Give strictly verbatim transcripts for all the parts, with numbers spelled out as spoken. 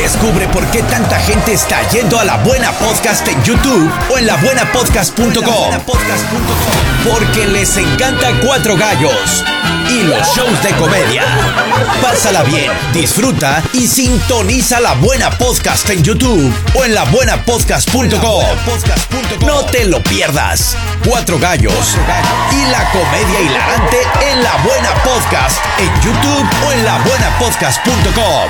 Descubre por qué tanta gente está yendo a La Buena Podcast en YouTube o en la buena podcast punto com. Porque les encanta Cuatro Gallos y los shows de comedia. Pásala bien, disfruta y sintoniza La Buena Podcast en YouTube o en la buena podcast punto com. No te lo pierdas. Cuatro Gallos y la comedia hilarante en La Buena Podcast en YouTube o en la buena podcast punto com.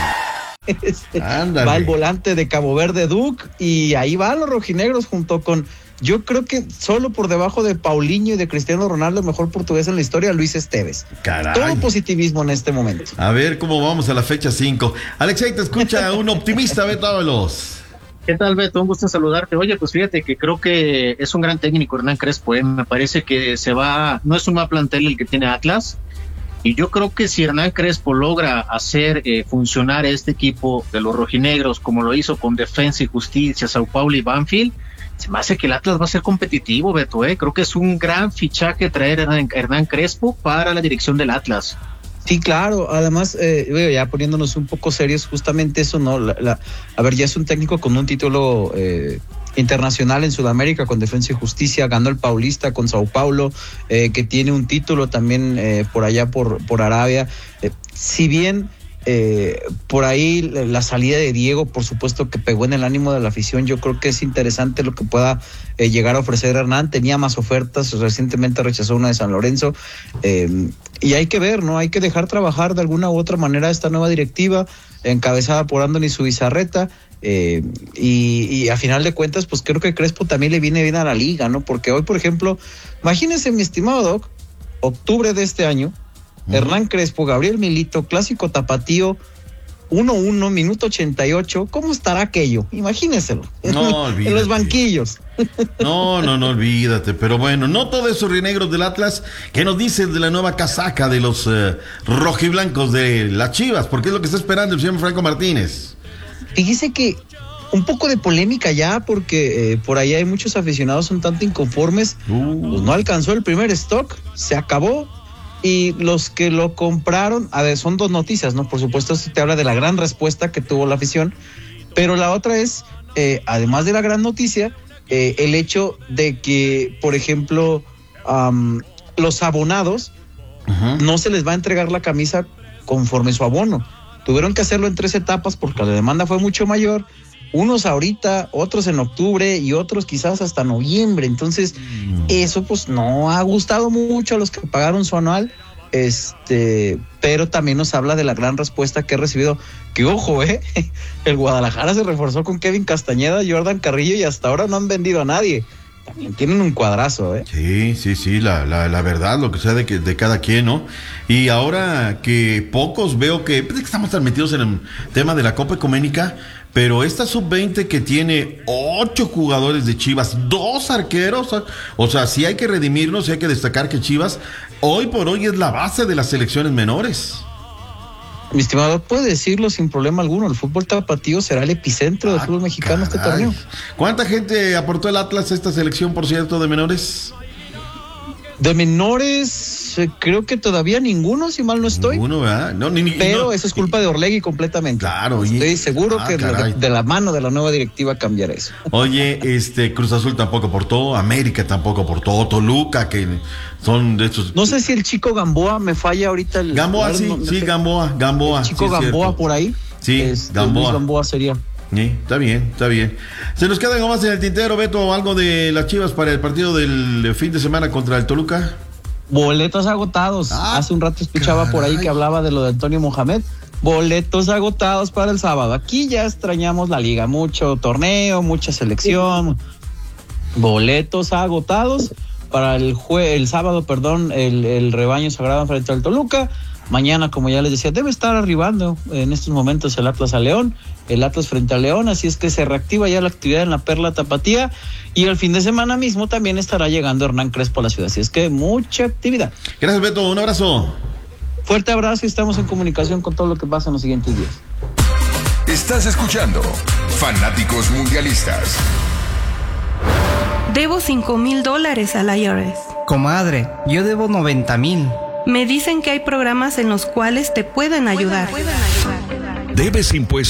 Este, va el volante de Cabo Verde, Duke, y ahí van los rojinegros junto con, yo creo que solo por debajo de Paulinho y de Cristiano Ronaldo, el mejor portugués en la historia, Luis Esteves. Caray. Todo positivismo en este momento. A ver cómo vamos a la fecha cinco. Alexei, te escucha un optimista, Beto Ábalos. ¿Qué tal, Beto? Un gusto saludarte. Oye, pues fíjate que creo que es un gran técnico Hernán Crespo, ¿eh? Me parece que se va, no es un mal plantel el que tiene Atlas. Y yo creo que si Hernán Crespo logra hacer eh, funcionar este equipo de los rojinegros como lo hizo con Defensa y Justicia, Sao Paulo y Banfield, se me hace que el Atlas va a ser competitivo, Beto. ¿eh? Creo que es un gran fichaje traer a Hernán, Hernán Crespo para la dirección del Atlas. Sí, claro. Además, eh, ya poniéndonos un poco serios, justamente eso, ¿no? La, la, a ver, ya es un técnico con un título eh, internacional en Sudamérica con Defensa y Justicia, ganó el Paulista con Sao Paulo, eh, que tiene un título también eh, por allá por, por Arabia. Eh, si bien eh, por ahí la salida de Diego, por supuesto que pegó en el ánimo de la afición, yo creo que es interesante lo que pueda eh, llegar a ofrecer Hernán. Tenía más ofertas, recientemente rechazó una de San Lorenzo, eh, y hay que ver, ¿no? Hay que dejar trabajar de alguna u otra manera esta nueva directiva, encabezada por Andoni Zubizarreta. Eh, y, y a final de cuentas, pues creo que Crespo también le viene bien a la liga, ¿no? Porque hoy, por ejemplo, imagínense, mi estimado Doc, octubre de este año, uh-huh. Hernán Crespo, Gabriel Milito, clásico tapatío, uno uno, minuto ochenta y ocho, ¿cómo estará aquello? Imagínenselo, no, en, en los banquillos. No, no, no, olvídate, pero bueno, no todos esos rojinegros del Atlas. ¿Qué nos dices de la nueva casaca de los uh, rojiblancos de las Chivas? ¿Por qué es lo que está esperando el señor Franco Martínez? Fíjese que un poco de polémica ya, porque eh, por ahí hay muchos aficionados un tanto inconformes. Uh. Pues no alcanzó el primer stock, se acabó, y los que lo compraron, a ver, son dos noticias, ¿no? Por supuesto, esto te habla de la gran respuesta que tuvo la afición, pero la otra es, eh, además de la gran noticia, eh, el hecho de que, por ejemplo, um, los abonados uh-huh. no se les va a entregar la camisa conforme su abono. Tuvieron que hacerlo en tres etapas porque la demanda fue mucho mayor. Unos ahorita, otros en octubre y otros quizás hasta noviembre. Entonces, mm. eso pues no ha gustado mucho a los que pagaron su anual. Este, pero también nos habla de la gran respuesta que he recibido. Que ojo, eh, el Guadalajara se reforzó con Kevin Castañeda, Jordan Carrillo y hasta ahora no han vendido a nadie. También tienen un cuadrazo, ¿eh? Sí, sí, sí, la, la, la verdad, lo que sea de, que, de cada quien, ¿no? Y ahora que pocos veo que, pues, estamos tan metidos en el tema de la Copa Ecuménica, pero esta sub veinte que tiene ocho jugadores de Chivas, dos arqueros, o sea, sí hay que redimirnos, sí hay que destacar que Chivas hoy por hoy es la base de las selecciones menores. Mi estimado, puede decirlo sin problema alguno, el fútbol tapatío será el epicentro ah, del fútbol mexicano caray. Este torneo. ¿Cuánta gente aportó el Atlas a esta selección, por cierto, de menores? De menores, eh, creo que todavía ninguno, si mal no estoy. Ninguno, ¿verdad? No, ni, ni, Pero no. eso es culpa de Orlegui completamente. Claro. Estoy y, seguro ah, que de, de la mano de la nueva directiva cambiará eso. Oye, este Cruz Azul tampoco aportó, América tampoco aportó, Toluca, que son de estos. No sé si el chico Gamboa me falla ahorita. El, Gamboa, sí, no, sí, Gamboa, Gamboa. El chico sí, Gamboa cierto. por ahí. Sí, este, Gamboa. Luis Gamboa sería. Sí, está bien, está bien. ¿Se nos queda algo más en el tintero, Beto, algo de las Chivas para el partido del fin de semana contra el Toluca? Boletos agotados. Ah, Hace un rato escuchaba caray. por ahí que hablaba de lo de Antonio Mohamed. Boletos agotados para el sábado. Aquí ya extrañamos la liga, mucho torneo, mucha selección. Boletos agotados para el jue- el sábado, perdón, el, el rebaño sagrado frente al Toluca. Mañana, como ya les decía, debe estar arribando en estos momentos el Atlas a León, el Atlas frente a León, así es que se reactiva ya la actividad en la Perla Tapatía y el fin de semana mismo también estará llegando Hernán Crespo a la ciudad, así es que mucha actividad. Gracias, Beto, un abrazo. Fuerte abrazo y estamos en comunicación con todo lo que pasa en los siguientes días. Estás escuchando Fanáticos Mundialistas. Debo cinco mil dólares al I R S. Comadre, yo debo noventa mil. Me dicen que hay programas en los cuales te pueden ayudar. Debes impuestos.